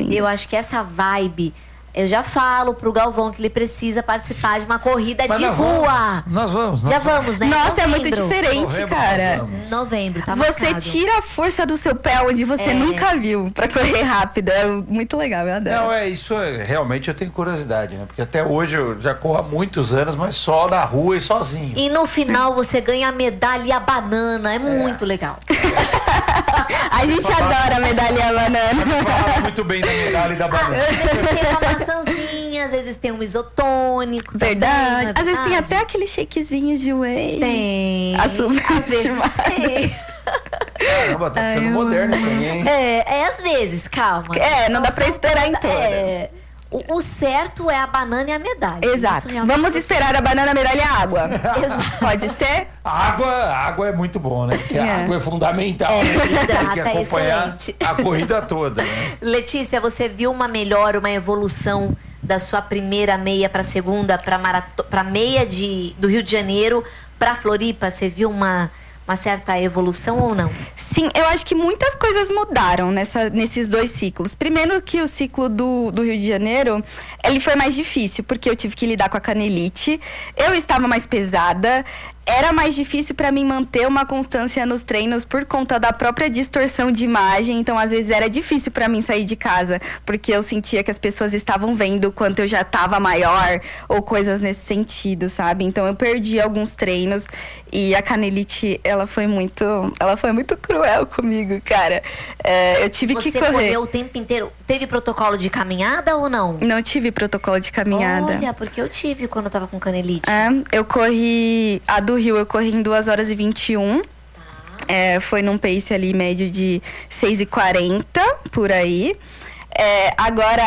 Eu acho que essa vibe... Eu já falo pro Galvão que ele precisa participar de uma corrida de rua. Nós vamos. Já vamos, né? Nossa, é muito diferente, cara. Novembro, tá Você marcado. tira a força do seu pé onde você nunca viu pra correr rápido. É muito legal, eu adoro. Não, realmente eu tenho curiosidade, né? Porque até hoje eu já corro há muitos anos, mas só na rua e sozinho. E no final você ganha a medalha e a banana. É muito legal. A gente adora a medalha e a banana. Fala muito bem da medalha e da banana. Às vezes tem uma maçãzinha, às vezes tem um isotônico. Verdade. Também, Às vezes tem até aqueles shakezinhos de whey. Tem. Às vezes tem. Caramba, tá ficando moderno isso aí, hein? Às vezes, calma. Não dá pra esperar em todas. O certo é a banana e a medalha. Exato. Vamos esperar a banana, a medalha e a água. Pode ser? A água é muito bom, né? Porque a água é fundamental. Hidrata, tem que acompanhar excelente. a corrida toda, né? Letícia, você viu uma melhora, uma evolução da sua primeira meia para segunda, para meia do Rio de Janeiro para Floripa? Você viu uma certa evolução ou não? Sim, eu acho que muitas coisas mudaram nesses dois ciclos. Primeiro que o ciclo do Rio de Janeiro, ele foi mais difícil, porque eu tive que lidar com a canelite, eu estava mais pesada, era mais difícil para mim manter uma constância nos treinos por conta da própria distorção de imagem. Então, às vezes, era difícil para mim sair de casa, porque eu sentia que as pessoas estavam vendo o quanto eu já estava maior, ou coisas nesse sentido, sabe? Então, eu perdi alguns treinos e a canelite, ela foi muito cruel comigo, cara. Eu tive que correr. Você correu o tempo inteiro? Teve protocolo de caminhada ou não? Não tive protocolo de caminhada. Olha, porque eu tive quando eu tava com canelite. Eu corri... A do Rio eu corri em 2 horas e 21. Foi num pace ali médio de 6h40, por aí. Agora,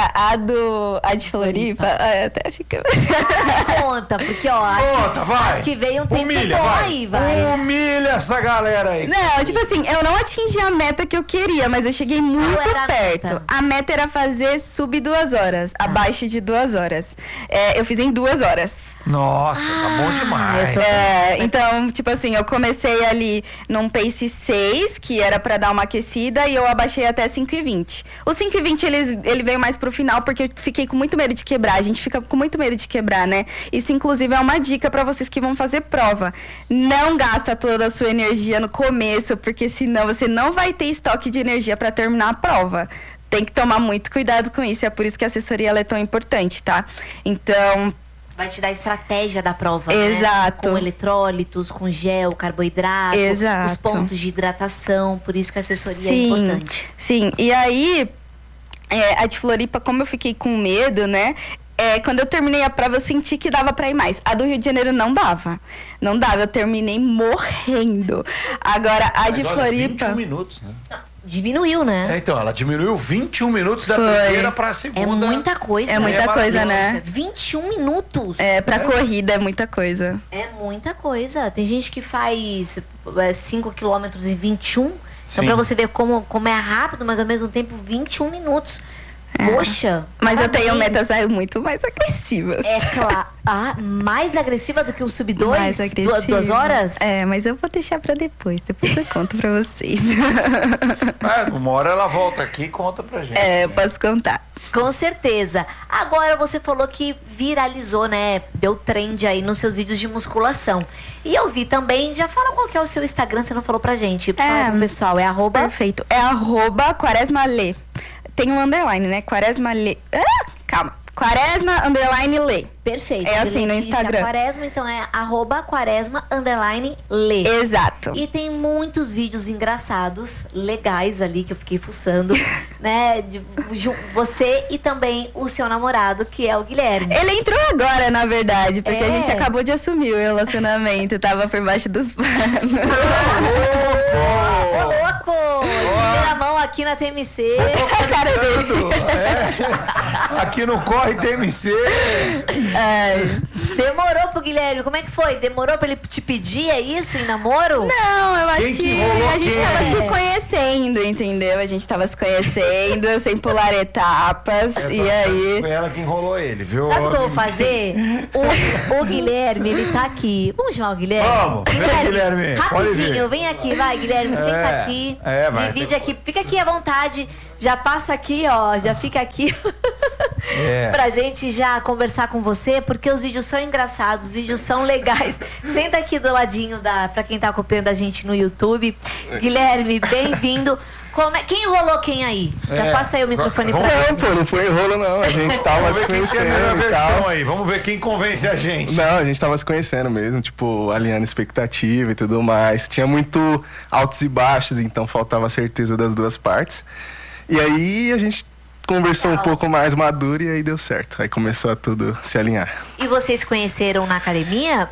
a de Floripa, até fica... Conta, porque, vai. acho que veio um tempo Humilha, bom vai. aí, vai. Humilha essa galera aí. Não, tipo assim, eu não atingi a meta que eu queria, mas eu cheguei muito era a perto. meta? A meta era fazer sub 2 horas, abaixo de 2 horas. Eu fiz em 2 horas. Nossa, tá bom demais. Então, tipo assim, eu comecei ali num pace 6, que era pra dar uma aquecida, e eu abaixei até 5h20. O 5h20, ele veio mais pro final, porque eu fiquei com muito medo de quebrar. A gente fica com muito medo de quebrar, né? Isso, inclusive, é uma dica pra vocês que vão fazer prova. Não gasta toda a sua energia no começo, porque senão você não vai ter estoque de energia pra terminar a prova. Tem que tomar muito cuidado com isso, é por isso que a assessoria ela é tão importante, tá? Então... Vai te dar a estratégia da prova, Exato. Né? Com eletrólitos, com gel, carboidrato, Exato. Os pontos de hidratação, por isso que a assessoria é importante. Sim, e aí, a de Floripa, como eu fiquei com medo, né? Quando eu terminei a prova, eu senti que dava pra ir mais. A do Rio de Janeiro não dava. Não dava, eu terminei morrendo. Agora, a de Floripa... 21 minutos, né? Diminuiu, né? Então, ela diminuiu 21 minutos da primeira pra segunda. É muita coisa. É muita coisa, né? 21 minutos. Pra corrida é muita coisa. É muita coisa. Tem gente que faz 5 quilômetros em 21. Então, Sim. pra você ver como é rápido, mas ao mesmo tempo 21 minutos. Poxa. Mas eu tenho parabéns. metas muito mais agressivas. É claro. Mais agressiva do que o sub 2? Mais agressiva. 2 horas? Mas eu vou deixar pra depois. Depois eu conto pra vocês. Uma hora ela volta aqui e conta pra gente. Eu posso contar. Com certeza. Agora você falou que viralizou, né? Deu trend aí nos seus vídeos de musculação. E eu vi também, já fala qual que é o seu Instagram, você não falou pra gente. Fala pro pessoal, é arroba... Perfeito. É arroba quaresmalê. Tem um underline, né? Quaresmalê. Calma. Quaresma_Lê. Perfeito. É assim no Instagram. Quaresma, então é @Quaresma_Lê. Exato. E tem muitos vídeos engraçados, legais ali, que eu fiquei fuçando, né? De você e também o seu namorado, que é o Guilherme. Ele entrou agora, na verdade, porque a gente acabou de assumir o relacionamento. Tava por baixo dos panos. Ô, louco! Primeira mão aqui na TMC. Cara dele. aqui no Corre TMC. Demorou pro Guilherme, como é que foi? Demorou pra ele te pedir, é isso, em namoro? Não, eu acho Quem que que rolou a gente quem? tava se conhecendo, entendeu? A gente tava se conhecendo, sem pular etapas, e aí... Foi ela que enrolou ele, viu? Sabe o que eu vou fazer? O Guilherme, ele tá aqui. Vamos chamar o Guilherme? Vamos, vem, Guilherme. Pode Rapidinho, vir. vem aqui, vai, Guilherme, senta aqui. Vai. Divide aqui, fica aqui à vontade. Já passa aqui, ó, já fica aqui. Pra gente já conversar com você, porque os vídeos são engraçados, os vídeos são legais. Senta aqui do ladinho pra quem tá acompanhando a gente no YouTube. Guilherme, bem-vindo. Quem enrolou quem aí? Já passa aí o microfone pra ele. Não, pô, não foi enrolo, não. A gente tava se conhecendo e tal. Aí. Vamos ver quem convence a gente. Não, a gente tava se conhecendo mesmo, tipo, alinhando expectativa e tudo mais. Tinha muito altos e baixos, então faltava a certeza das duas partes. E aí a gente conversou um pouco mais maduro e aí deu certo. Aí começou a tudo se alinhar. E vocês se conheceram na academia?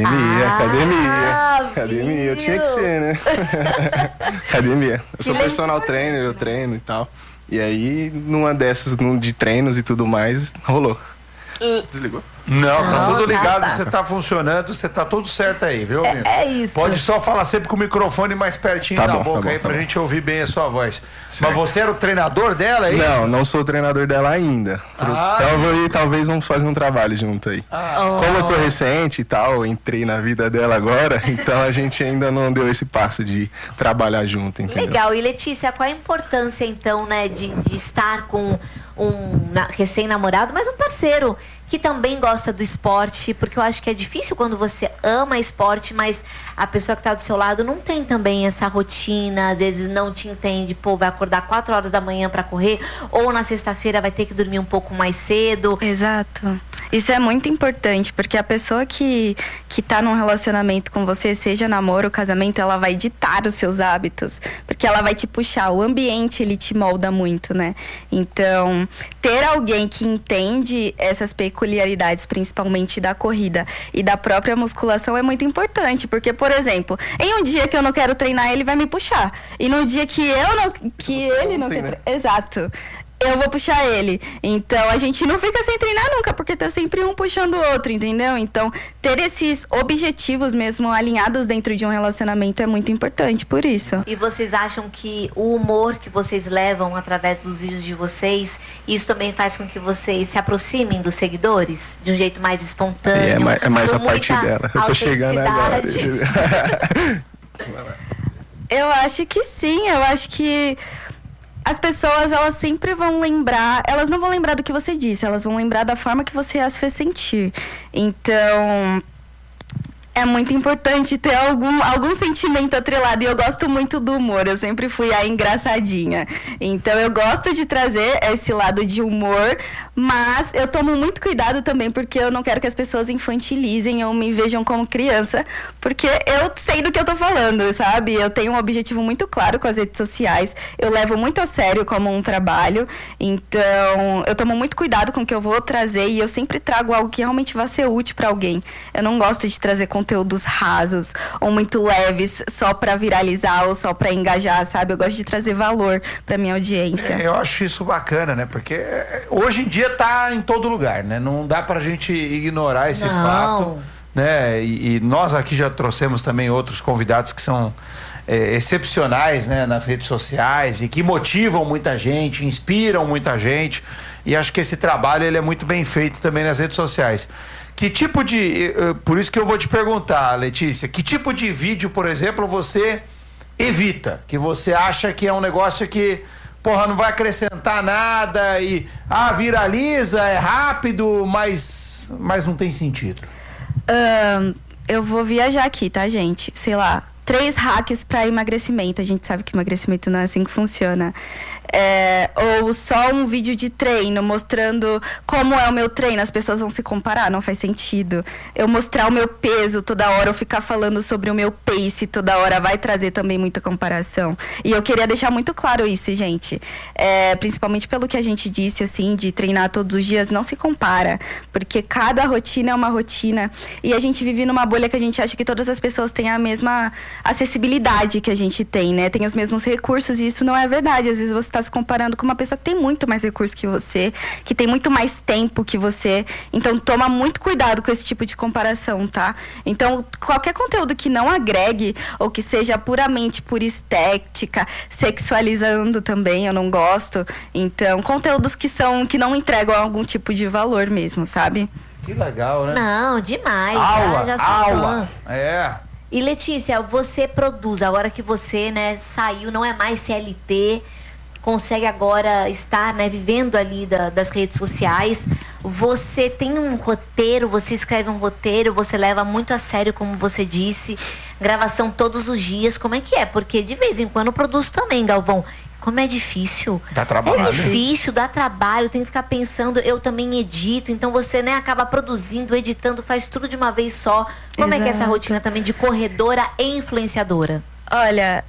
Academia, tinha que ser, né? Academia. Eu sou personal trainer, eu treino e tal. E aí, numa dessas, de treinos e tudo mais, rolou. Desligou? Não, tá tudo ligado, você tá funcionando, você tá tudo certo aí, viu, amigo? É isso. Pode só falar sempre com o microfone mais pertinho da boca aí pra gente ouvir bem a sua voz. Certo. Mas você era o treinador dela, é isso? Não sou o treinador dela ainda. Talvez vamos fazer um trabalho junto aí. Como eu tô recente e tal, entrei na vida dela agora, então a gente ainda não deu esse passo de trabalhar junto, entendeu? Legal. E Letícia, qual a importância então, né, de estar com um recém-namorado, mas um parceiro que também gosta do esporte, porque eu acho que é difícil quando você ama esporte, mas a pessoa que está do seu lado não tem também essa rotina, às vezes não te entende, vai acordar 4 horas da manhã para correr, ou na sexta-feira vai ter que dormir um pouco mais cedo. Exato. Isso é muito importante, porque a pessoa que tá num relacionamento com você, seja namoro ou casamento, ela vai ditar os seus hábitos, porque ela vai te puxar, o ambiente ele te molda muito, né? Então, ter alguém que entende essas peculiaridades, principalmente da corrida e da própria musculação, é muito importante, porque, por exemplo, em um dia que eu não quero treinar, ele vai me puxar, e no dia que ele não quer treinar, exato, eu vou puxar ele. Então, a gente não fica sem treinar nunca, porque tá sempre um puxando o outro, entendeu? Então, ter esses objetivos mesmo alinhados dentro de um relacionamento é muito importante, por isso. E vocês acham que o humor que vocês levam através dos vídeos de vocês, isso também faz com que vocês se aproximem dos seguidores? De um jeito mais espontâneo? É mais a parte dela. Eu tô chegando agora. Eu acho que sim, eu acho que as pessoas, elas sempre vão lembrar, elas não vão lembrar do que você disse, elas vão lembrar da forma que você as fez sentir. Então, é muito importante ter algum sentimento atrelado. E eu gosto muito do humor. Eu sempre fui a engraçadinha. Então, eu gosto de trazer esse lado de humor. Mas eu tomo muito cuidado também, porque eu não quero que as pessoas infantilizem ou me vejam como criança. Porque eu sei do que eu tô falando, sabe? Eu tenho um objetivo muito claro com as redes sociais. Eu levo muito a sério como um trabalho. Então, eu tomo muito cuidado com o que eu vou trazer. E eu sempre trago algo que realmente vai ser útil pra alguém. Eu não gosto de trazer conteúdos rasos ou muito leves só pra viralizar ou só pra engajar, sabe? Eu gosto de trazer valor pra minha audiência. Eu acho isso bacana, né? Porque hoje em dia tá em todo lugar, né? Não dá pra gente ignorar esse fato, né? E nós aqui já trouxemos também outros convidados que são excepcionais, né? Nas redes sociais e que motivam muita gente, inspiram muita gente. E acho que esse trabalho ele é muito bem feito também nas redes sociais. Que tipo de... Por isso que eu vou te perguntar, Letícia, que tipo de vídeo, por exemplo, você evita? Que você acha que é um negócio que, porra, não vai acrescentar nada e... viraliza, é rápido, mas não tem sentido. Eu vou viajar aqui, tá, gente? Sei lá, 3 hacks para emagrecimento. A gente sabe que emagrecimento não é assim que funciona. Ou só um vídeo de treino mostrando como é o meu treino. As pessoas vão se comparar, não faz sentido. Eu mostrar o meu peso toda hora, eu ficar falando sobre o meu pace toda hora, vai trazer também muita comparação. E eu queria deixar muito claro isso, gente. Principalmente pelo que a gente disse, assim, de treinar todos os dias, não se compara. Porque cada rotina é uma rotina. E a gente vive numa bolha que a gente acha que todas as pessoas têm a mesma acessibilidade que a gente tem, né? Tem os mesmos recursos e isso não é verdade. Às vezes você está se comparando com uma pessoa que tem muito mais recursos que você, que tem muito mais tempo que você. Então, toma muito cuidado com esse tipo de comparação, tá? Então, qualquer conteúdo que não agregue ou que seja puramente por estética, sexualizando também, eu não gosto. Então, conteúdos que não entregam algum tipo de valor mesmo, sabe? Que legal, né? Não, demais. Aula, já sou aula. fã. É. E Letícia, você produz, agora que você, né, saiu, não é mais CLT, consegue agora estar, né, vivendo ali das redes sociais. Você tem um roteiro, você escreve um roteiro, você leva muito a sério, como você disse, gravação todos os dias. Como é que é? Porque de vez em quando eu produzo também, Galvão. Como é difícil. Dá trabalho. É difícil, dá trabalho, tem que ficar pensando. Eu também edito, então você, né, acaba produzindo, editando, faz tudo de uma vez só. Como é que é essa rotina também de corredora e influenciadora? Olha,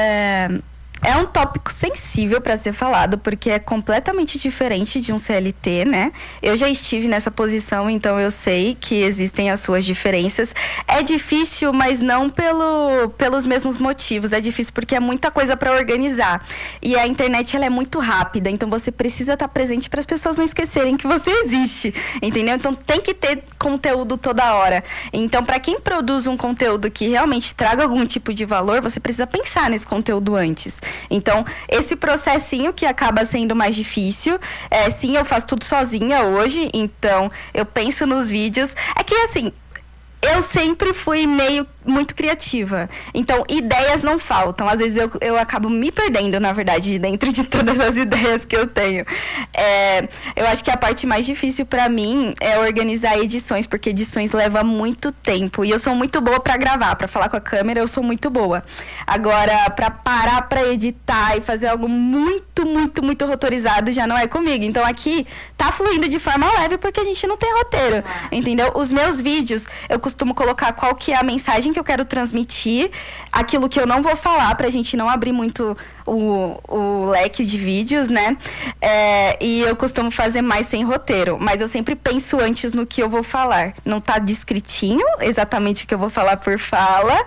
é um tópico sensível para ser falado, porque é completamente diferente de um CLT, né? Eu já estive nessa posição, então eu sei que existem as suas diferenças. É difícil, mas não pelos mesmos motivos. É difícil porque é muita coisa para organizar. E a internet, ela é muito rápida, então você precisa estar presente para as pessoas não esquecerem que você existe, entendeu? Então tem que ter conteúdo toda hora. Então, para quem produz um conteúdo que realmente traga algum tipo de valor, você precisa pensar nesse conteúdo antes. Então, esse processinho que acaba sendo mais difícil, sim, eu faço tudo sozinha hoje, então eu penso nos vídeos. É que, assim, eu sempre fui muito criativa. Então, ideias não faltam. Às vezes eu acabo me perdendo, na verdade, dentro de todas as ideias que eu tenho. Eu acho que a parte mais difícil pra mim é organizar edições, porque edições levam muito tempo. E eu sou muito boa pra gravar, pra falar com a câmera, eu sou muito boa. Agora, pra parar pra editar e fazer algo muito, muito, muito rotorizado, já não é comigo. Então, aqui tá fluindo de forma leve, porque a gente não tem roteiro, entendeu? Os meus vídeos, eu costumo colocar qual que é a mensagem que eu quero transmitir, aquilo que eu não vou falar, pra gente não abrir muito o leque de vídeos, né? E eu costumo fazer mais sem roteiro, mas eu sempre penso antes no que eu vou falar. Não tá descritinho exatamente o que eu vou falar por fala,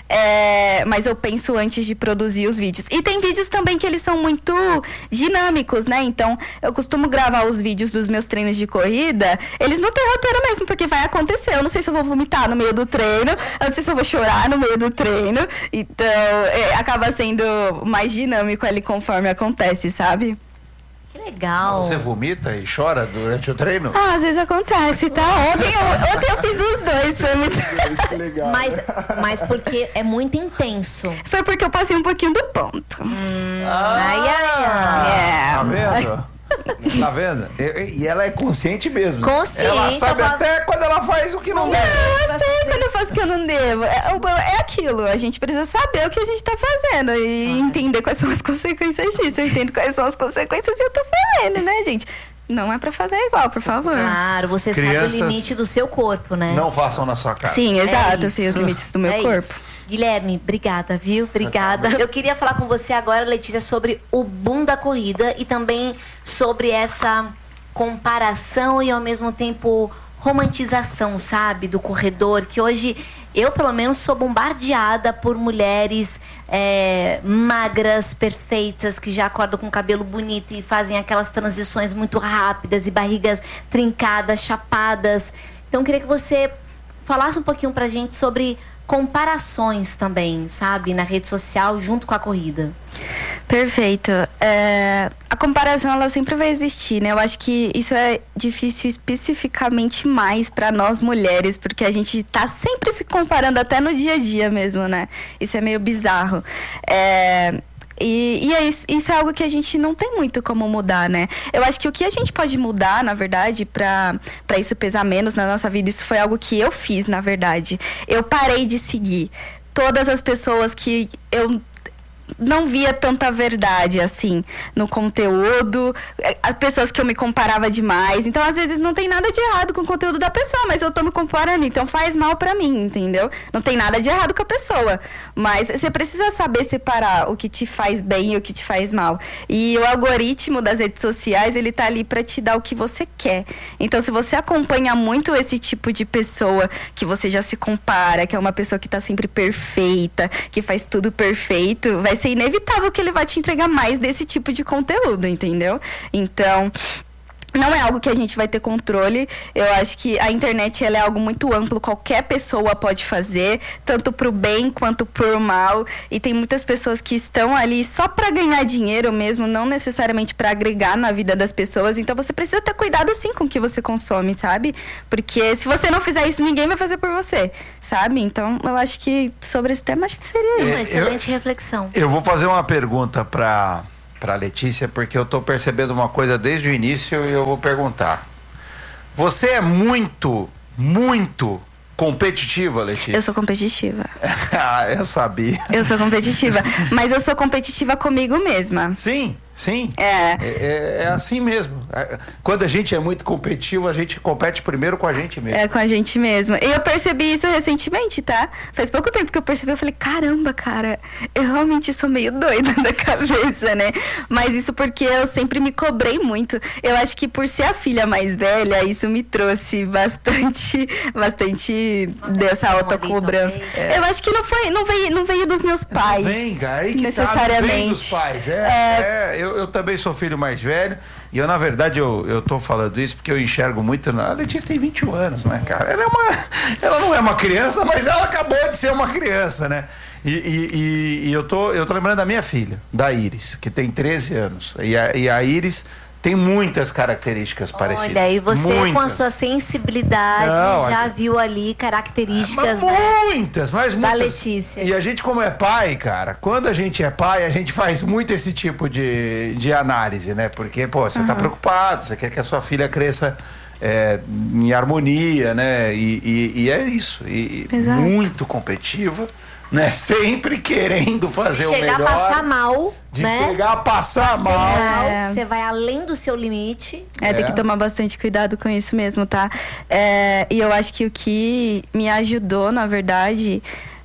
mas eu penso antes de produzir os vídeos. E tem vídeos também que eles são muito dinâmicos, né? Então, eu costumo gravar os vídeos dos meus treinos de corrida, eles não têm roteiro mesmo, porque vai acontecer. Eu não sei se eu vou vomitar no meio do treino, eu não sei se eu vou chorar no meio do treino. Então, acaba sendo mais dinâmico ali conforme acontece, sabe? Que legal. Você vomita e chora durante o treino? Às vezes acontece, tá? Ontem eu fiz os dois, foi muito... legal. Mas porque é muito intenso. Foi porque eu passei um pouquinho do ponto. Tá vendo? Tá vendo? E ela é consciente mesmo. Consciente. Ela sabe até quando ela faz o que não deve. Eu sei quando eu faço o que eu não devo. É aquilo, a gente precisa saber o que a gente tá fazendo e entender quais são as consequências disso. Eu entendo quais são as consequências e eu tô fazendo, né, gente? Não é pra fazer igual, por favor. Claro, você Crianças sabe o limite do seu corpo, né? Não façam na sua casa. Sim, exato, eu isso. sei os limites do meu corpo. Isso. Guilherme, obrigada, viu? Obrigada. Eu queria falar com você agora, Letícia, sobre o boom da corrida e também sobre essa comparação e, ao mesmo tempo, romantização, sabe? Do corredor, que hoje eu, pelo menos, sou bombardeada por mulheres magras, perfeitas, que já acordam com cabelo bonito e fazem aquelas transições muito rápidas e barrigas trincadas, chapadas. Então, eu queria que você falasse um pouquinho pra gente sobre comparações também, sabe? Na rede social, junto com a corrida. Perfeito. A comparação, ela sempre vai existir, né? Eu acho que isso é difícil especificamente mais para nós mulheres, porque a gente tá sempre se comparando, até no dia a dia mesmo, né? Isso é meio bizarro. Isso é algo que a gente não tem muito como mudar, né? Eu acho que o que a gente pode mudar, na verdade, pra isso pesar menos na nossa vida, isso foi algo que eu fiz, na verdade. Eu parei de seguir todas as pessoas que eu não via tanta verdade, assim, no conteúdo. As pessoas que eu me comparava demais. Então, às vezes, não tem nada de errado com o conteúdo da pessoa, mas eu tô me comparando, então faz mal pra mim, entendeu? Não tem nada de errado com a pessoa. Mas você precisa saber separar o que te faz bem e o que te faz mal. E o algoritmo das redes sociais, ele tá ali pra te dar o que você quer. Então, se você acompanha muito esse tipo de pessoa que você já se compara, que é uma pessoa que tá sempre perfeita, que faz tudo perfeito, vai ser inevitável que ele vai te entregar mais desse tipo de conteúdo, entendeu? Então, não é algo que a gente vai ter controle. Eu acho que a internet, ela é algo muito amplo. Qualquer pessoa pode fazer, tanto pro bem quanto pro mal. E tem muitas pessoas que estão ali só para ganhar dinheiro mesmo, não necessariamente para agregar na vida das pessoas. Então você precisa ter cuidado sim com o que você consome, sabe? Porque se você não fizer isso, ninguém vai fazer por você, sabe? Então eu acho que sobre esse tema, acho que seria isso. Uma excelente reflexão. Eu vou fazer uma pergunta para Letícia, porque eu tô percebendo uma coisa desde o início e eu vou perguntar. Você é muito competitiva, Letícia? Eu sou competitiva. Ah, eu sabia. Eu sou competitiva, mas eu sou competitiva comigo mesma. Sim. É assim mesmo. Quando a gente é muito competitivo, a gente compete primeiro com a gente mesmo. É com a gente mesmo. E eu percebi isso recentemente, tá? Faz pouco tempo que eu percebi, eu falei, caramba, cara, eu realmente sou meio doida da cabeça, né? Mas isso porque eu sempre me cobrei muito. Eu acho que por ser a filha mais velha, isso me trouxe bastante dessa autocobrança. Eu acho que não veio dos meus pais. Não vem, cara, aí que necessariamente. Não vem dos pais. Eu também sou filho mais velho. E eu, na verdade, eu tô falando isso porque eu enxergo muito. A Letícia tem 21 anos, né, cara? Ela não é uma criança, mas ela acabou de ser uma criança, né? E eu tô lembrando da minha filha, da Iris, que tem 13 anos. E a Iris tem muitas características parecidas. Olha, e você com a sua sensibilidade já viu ali características, muitas. Da Letícia. E a gente, como é pai, cara, quando a gente é pai, a gente faz muito esse tipo de análise, né? Porque, pô, você tá preocupado, você quer que a sua filha cresça em harmonia, né? E é isso. E muito competitiva, né? Sempre querendo fazer o melhor. Chegar a passar mal, né? Chegar a passar mal. Você vai além do seu limite. Tem que tomar bastante cuidado com isso mesmo, tá? E eu acho que o que me ajudou, na verdade,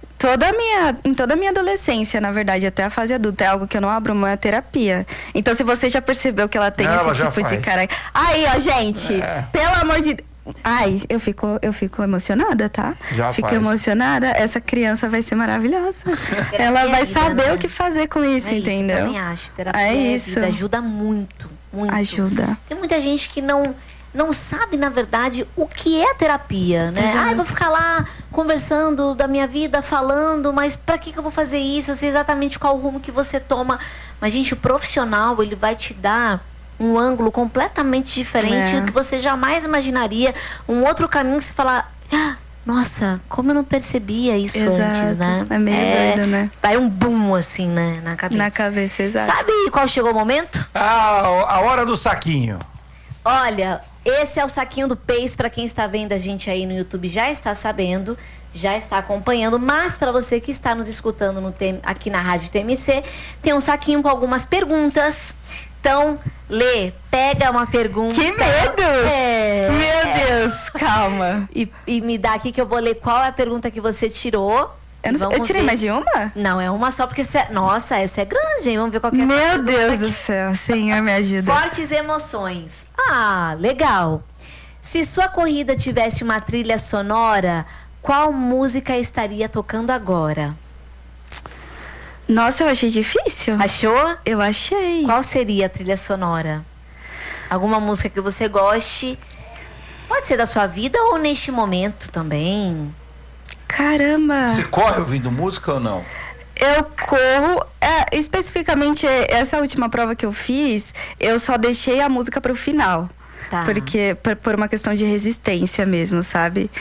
em toda a minha adolescência, na verdade, até a fase adulta, é algo que eu não abro mão, é terapia. Então, se você já percebeu que ela tem esse tipo de cara... Aí, ó, gente, pelo amor de Deus. Ai, eu fico emocionada, tá? Fico emocionada. Essa criança vai ser maravilhosa. Ela vai saber o que fazer com isso, entendeu? Eu também acho. Terapia ajuda muito, muito. Ajuda. Tem muita gente que não sabe, na verdade, o que é terapia, né? Eu vou ficar lá conversando da minha vida, falando, mas pra que eu vou fazer isso? Eu sei exatamente qual o rumo que você toma. Mas, gente, o profissional, ele vai te dar um ângulo completamente diferente do que você jamais imaginaria. Um outro caminho que você fala, nossa, como eu não percebia isso antes, né? É meio doido, né? Vai um boom, assim, né? Na cabeça. Na cabeça, exato. Sabe qual chegou o momento? A hora do saquinho. Olha, esse é o saquinho do Pace. Para quem está vendo a gente aí no YouTube já está sabendo, já está acompanhando. Mas para você que está nos escutando aqui na Rádio TMC, tem um saquinho com algumas perguntas. Então, Lê, pega uma pergunta. Que medo! Meu Deus, calma. E me dá aqui que eu vou ler qual é a pergunta que você tirou. Eu tirei mais de uma? Não, é uma só, porque nossa, essa é grande, hein? Vamos ver qual que é essa. Meu Deus do céu, Senhor, me ajuda. Fortes emoções. Ah, legal. Se sua corrida tivesse uma trilha sonora, qual música estaria tocando agora? Nossa, eu achei difícil. Achou? Eu achei. Qual seria a trilha sonora? Alguma música que você goste? Pode ser da sua vida ou neste momento também. Caramba. Você corre ouvindo música ou não? Eu corro. Especificamente, essa última prova que eu fiz, eu só deixei a música pro final. Tá. Porque, por uma questão de resistência mesmo, sabe?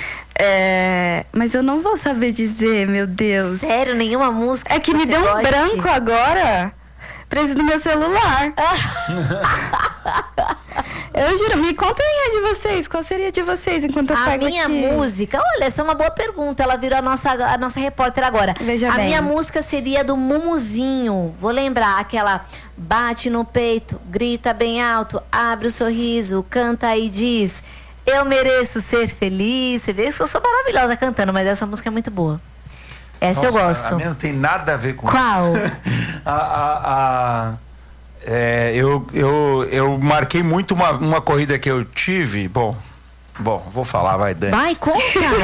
Mas eu não vou saber dizer, meu Deus. Sério? Nenhuma música? É que me deu um branco agora. Preciso do meu celular. Eu juro, me contem a de vocês. Qual seria a de vocês enquanto eu pego A minha aqui? música, olha, essa é uma boa pergunta. Ela virou a nossa repórter agora. Veja bem. Minha música seria do Mumuzinho. Vou lembrar aquela: bate no peito, grita bem alto, abre o sorriso, canta e diz: eu mereço ser feliz. Você vê que eu sou maravilhosa cantando, mas essa música é muito boa. Essa eu gosto. A minha não tem nada a ver com Qual? Eu marquei muito uma corrida que eu tive. Bom, vou falar, vai, Dani. Vai, conta!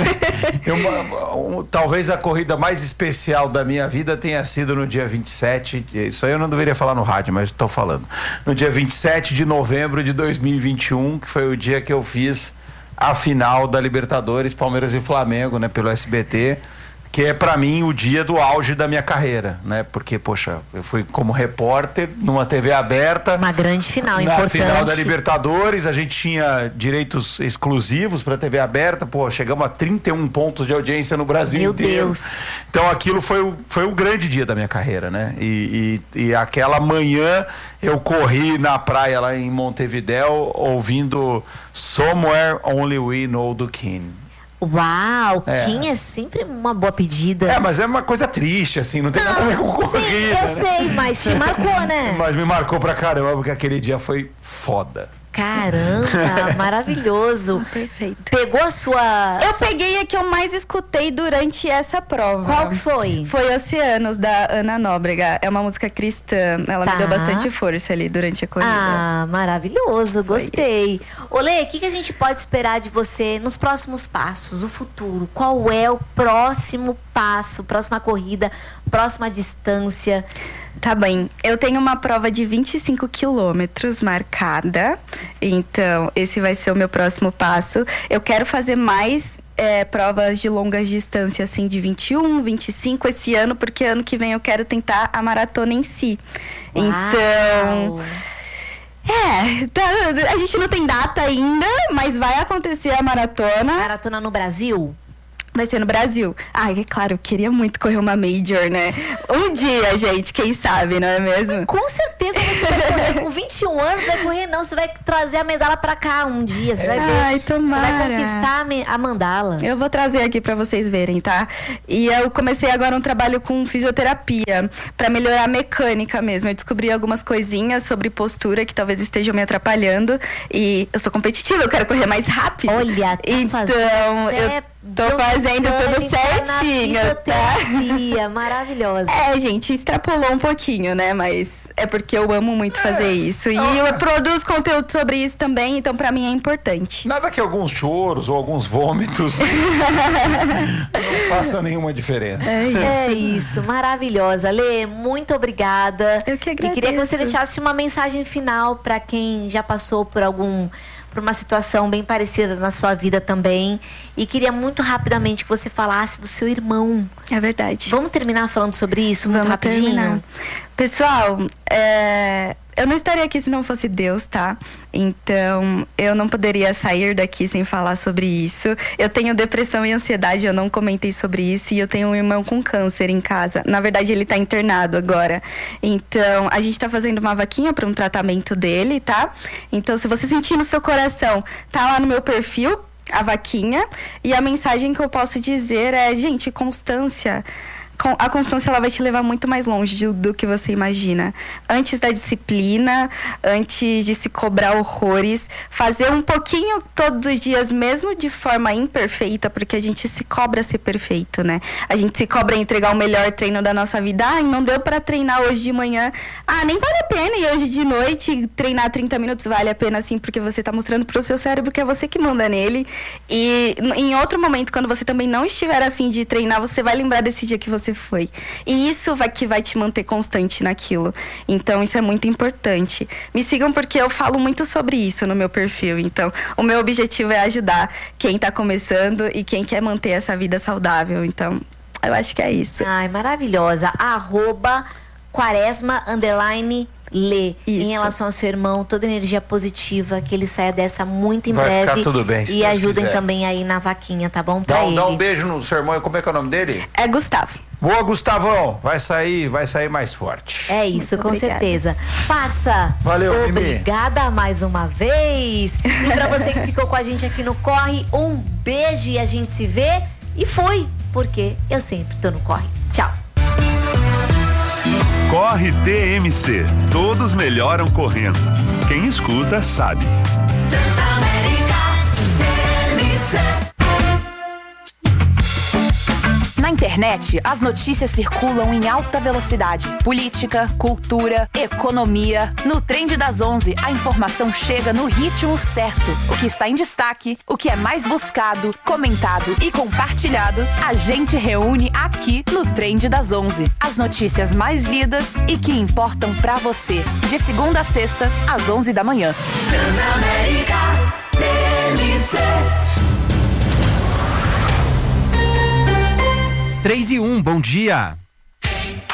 Talvez a corrida mais especial da minha vida tenha sido no dia 27. Isso aí eu não deveria falar no rádio, mas estou falando. No dia 27 de novembro de 2021, que foi o dia que eu fiz a final da Libertadores, Palmeiras e Flamengo, né, pelo SBT. Que é pra mim o dia do auge da minha carreira, né? Porque, poxa, eu fui como repórter numa TV aberta. Uma grande final, na importante. final da Libertadores, a gente tinha direitos exclusivos pra TV aberta. Pô, chegamos a 31 pontos de audiência no Brasil inteiro. Meu Deus. Então aquilo foi um grande dia da minha carreira, né? E aquela manhã eu corri na praia lá em Montevidéu ouvindo Somewhere Only We Know do King. Uau, Kim é sempre uma boa pedida. Mas é uma coisa triste, assim, não tem nada a ver com corrida. Sim, eu sei, mas te marcou, né? Mas me marcou pra caramba, porque aquele dia foi foda. Caramba, maravilhoso. Perfeito. Pegou a sua... Eu peguei a que eu mais escutei durante essa prova. Qual que foi? Foi Oceanos, da Ana Nóbrega. É uma música cristã. Ela me deu bastante força ali durante a corrida. Ah, maravilhoso. Gostei. Olê, o que a gente pode esperar de você nos próximos passos, o futuro? Qual é o próximo passo, próxima corrida, próxima distância? Tá bem. Eu tenho uma prova de 25 quilômetros marcada. Então, esse vai ser o meu próximo passo. Eu quero fazer mais provas de longas distâncias, assim, de 21, 25 esse ano, porque ano que vem eu quero tentar a maratona em si. Uau. Então... a gente não tem data ainda, mas vai acontecer a maratona. Maratona no Brasil? Vai ser no Brasil. É claro, eu queria muito correr uma Major, né? Um dia, gente, quem sabe, não é mesmo? Com certeza você vai correr. Com 21 anos, vai correr não. Você vai trazer a medalha pra cá um dia. Você vai ver. Ai, tomara. Você vai conquistar a mandala. Eu vou trazer aqui pra vocês verem, tá? E eu comecei agora um trabalho com fisioterapia pra melhorar a mecânica mesmo. Eu descobri algumas coisinhas sobre postura que talvez estejam me atrapalhando. E eu sou competitiva, eu quero correr mais rápido. Olha, então eu tô fazendo tudo certinho, tá? Maravilhosa. Gente, extrapolou um pouquinho, né? Mas é porque eu amo muito fazer isso. E eu produzo conteúdo sobre isso também, então pra mim é importante. Nada que alguns choros ou alguns vômitos não façam nenhuma diferença. É isso, maravilhosa. Lê, muito obrigada. Eu que agradeço. E queria que você deixasse uma mensagem final pra quem já passou por uma situação bem parecida na sua vida também. E queria muito rapidamente que você falasse do seu irmão. É verdade. Vamos terminar falando sobre isso muito rapidinho? Terminar. Pessoal, eu não estaria aqui se não fosse Deus, tá? Então, eu não poderia sair daqui sem falar sobre isso. Eu tenho depressão e ansiedade, eu não comentei sobre isso. E eu tenho um irmão com câncer em casa. Na verdade, ele tá internado agora. Então, a gente tá fazendo uma vaquinha para um tratamento dele, tá? Então, se você sentir no seu coração, tá lá no meu perfil, a vaquinha. E a mensagem que eu posso dizer é, gente, constância. A constância, ela vai te levar muito mais longe do que você imagina. Antes da disciplina, antes de se cobrar horrores, fazer um pouquinho todos os dias, mesmo de forma imperfeita, porque a gente se cobra ser perfeito, né? A gente se cobra entregar o melhor treino da nossa vida. Não deu pra treinar hoje de manhã. Nem vale a pena. E hoje de noite, treinar 30 minutos vale a pena, sim, porque você tá mostrando pro seu cérebro que é você que manda nele. E em outro momento, quando você também não estiver a fim de treinar, você vai lembrar desse dia que você foi. E isso vai te manter constante naquilo. Então, isso é muito importante. Me sigam porque eu falo muito sobre isso no meu perfil. Então, o meu objetivo é ajudar quem tá começando e quem quer manter essa vida saudável. Então, eu acho que é isso. Ai, maravilhosa. @Quaresma_Lê. Em relação ao seu irmão, toda energia positiva, que ele saia dessa muito em breve. Vai ficar tudo bem, se E Deus ajudem quiser. também aí na vaquinha, tá bom? Pra ele. Dá um beijo no seu irmão. Como é que é o nome dele? É Gustavo. Boa, Gustavão. Vai sair mais forte. É isso, Muito com obrigada. certeza. Parça, Valeu, Mimi. obrigada mais uma vez. E pra você que ficou com a gente aqui no Corre, um beijo e a gente se vê. E fui, porque eu sempre tô no Corre. Tchau. Corre TMC. Todos melhoram correndo. Quem escuta sabe. Na internet, as notícias circulam em alta velocidade. Política, cultura, economia. No Trend das 11, a informação chega no ritmo certo. O que está em destaque, o que é mais buscado, comentado e compartilhado, a gente reúne aqui no Trend das 11. As notícias mais lidas e que importam pra você. De segunda a sexta, às 11 da manhã. Transamérica TMC. 3 e 1, bom dia.